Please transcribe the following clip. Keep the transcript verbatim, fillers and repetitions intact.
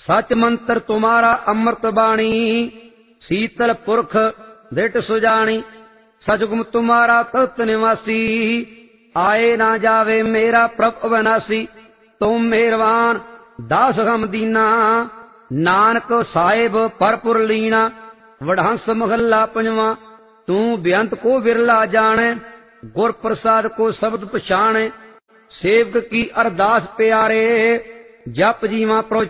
सच मंत्र तुम्हारा अमृत बाणी, शीतल पुरख दृढ़ सुजानी। सचगुम तुम्हारा तख्त निवासी, आए ना जावे मेरा प्रभ अविनाशी। तुम मेहरबान दास हम दीना, नानक साहिब परपुर लीना। वडहंस महला पंजवा। तू बेअंत को विरला जाने, गुर प्रसाद को शब्द पछाणे। सेवक की अरदास प्यारे, जप जीवा प्रो